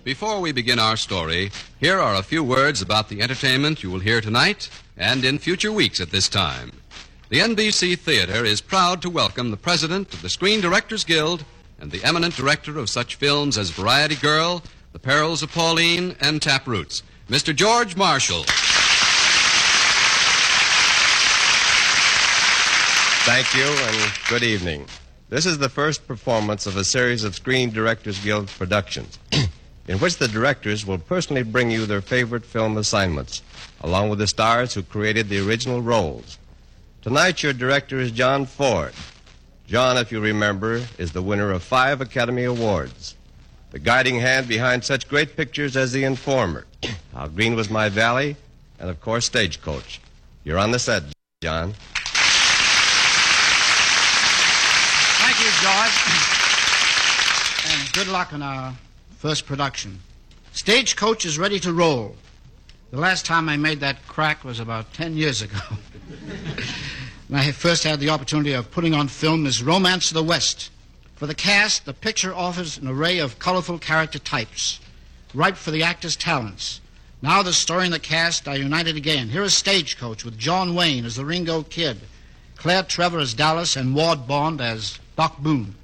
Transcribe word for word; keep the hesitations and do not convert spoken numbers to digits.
Before we begin our story, here are a few words about the entertainment you will hear tonight and in future weeks at this time. The N B C Theater is proud to welcome the president of the Screen Directors Guild and the eminent director of such films as Variety Girl, The Perils of Pauline, and Taproots, Mister George Marshall. Thank you, and good evening. This is the first performance of a series of Screen Directors Guild productions, in which the directors will personally bring you their favorite film assignments, along with the stars who created the original roles. Tonight, your director is John Ford. John, if you remember, is the winner of five Academy Awards, the guiding hand behind such great pictures as The Informer, How Green Was My Valley, and, of course, Stagecoach. You're on the set, John. Thank you, George. And good luck on our first production. Stagecoach is ready to roll. The last time I made that crack was about ten years ago. And I first had the opportunity of putting on film this Romance of the West. For the cast, the picture offers an array of colorful character types, ripe for the actor's talents. Now the story and the cast are united again. Here is Stagecoach with John Wayne as the Ringo Kid, Claire Trevor as Dallas, and Ward Bond as Doc Boone.